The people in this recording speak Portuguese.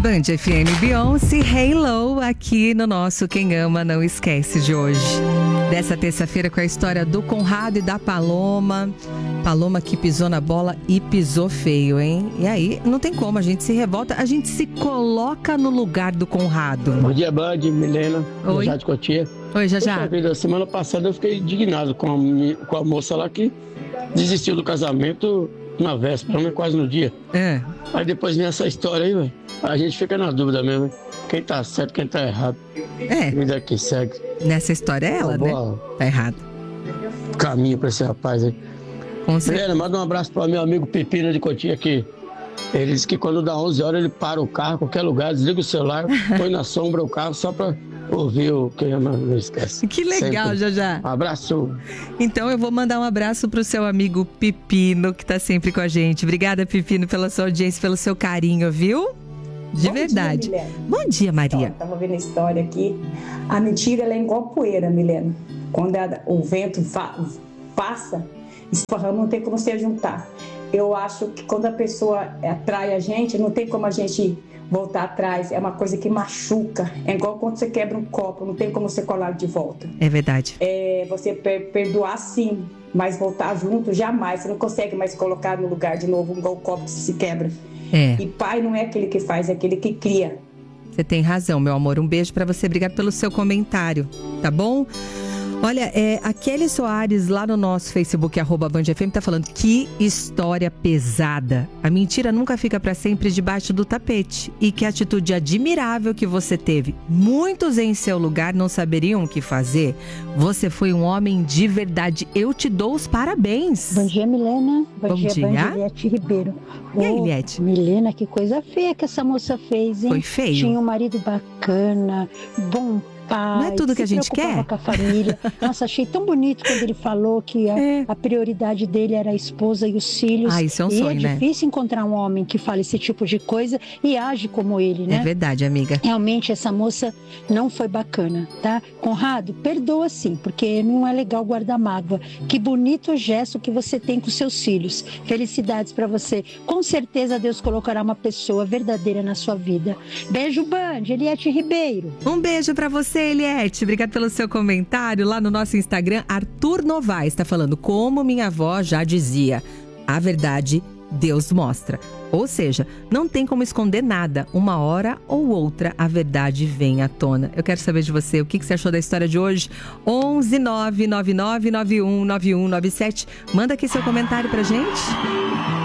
Band FM Beyoncé, Halo, aqui no nosso Quem Ama Não Esquece de hoje. Dessa terça-feira com a história do Conrado e da Paloma. Paloma que pisou na bola e pisou feio, hein? E aí, não tem como, a gente se revolta, a gente se coloca no lugar do Conrado. Bom dia, Band, Milena, Jajá de Cotia. Oi, Jajá. Da semana passada eu fiquei indignado com a moça lá que desistiu do casamento na véspera, né? Quase no dia. É. Aí depois vem essa história aí, velho. A gente fica na dúvida mesmo, hein? Quem tá certo, quem tá errado. É. Vida que segue. Nessa história é ela, né? Tá errado. Caminho pra esse rapaz aí. Milena, manda um abraço pro meu amigo Pepino de Cotia aqui. Ele disse que quando dá 11 horas ele para o carro, qualquer lugar, desliga o celular, põe na sombra o carro só pra ouvir o Quem Ama Não Esquece. Que legal, sempre. Jajá. Um abraço. Então eu vou mandar um abraço pro seu amigo Pepino, que tá sempre com a gente. Obrigada, Pepino, pela sua audiência, pelo seu carinho, viu? De verdade. Dia, bom dia, Maria. Estava vendo a história aqui. A mentira ela é igual poeira, Milena. Quando o vento passa, esparrama, não tem como se juntar. Eu acho que quando a pessoa atrai a gente, não tem como a gente voltar atrás. É uma coisa que machuca. É igual quando você quebra um copo, não tem como você colar de volta. É verdade. Você perdoar sim, mas voltar junto jamais. Você não consegue mais colocar no lugar de novo, igual o copo que se quebra. É. E pai não é aquele que faz, é aquele que cria. Você tem razão, meu amor. Um beijo pra você. Obrigada pelo seu comentário, tá bom? Olha, a Kelly Soares lá no nosso Facebook, @BandFM, tá falando: que história pesada. A mentira nunca fica pra sempre debaixo do tapete. E que atitude admirável que você teve. Muitos em seu lugar não saberiam o que fazer. Você foi um homem de verdade. Eu te dou os parabéns. Bom dia, Milena. Bom dia. Eliette Ribeiro. E aí, Eliette? Milena, que coisa feia que essa moça fez, hein? Foi feio. Tinha um marido bacana, bom pai. Não é tudo que a gente quer? Com a família. Nossa, achei tão bonito quando ele falou que a prioridade dele era a esposa e os filhos. Ah, isso é um sonho, né? É difícil encontrar um homem que fale esse tipo de coisa e age como ele, né? É verdade, amiga. Realmente, essa moça não foi bacana, tá? Conrado, perdoa sim, porque não é legal guardar mágoa. Que bonito gesto que você tem com seus filhos. Felicidades pra você. Com certeza Deus colocará uma pessoa verdadeira na sua vida. Beijo, Band, Eliette Ribeiro. Um beijo pra você, Eliette. Obrigada pelo seu comentário lá no nosso Instagram. Arthur Novaes está falando: como minha avó já dizia, a verdade Deus mostra. Ou seja, não tem como esconder nada. Uma hora ou outra a verdade vem à tona. Eu quero saber de você, o que você achou da história de hoje? 11 999 91 9197. Manda aqui seu comentário pra gente.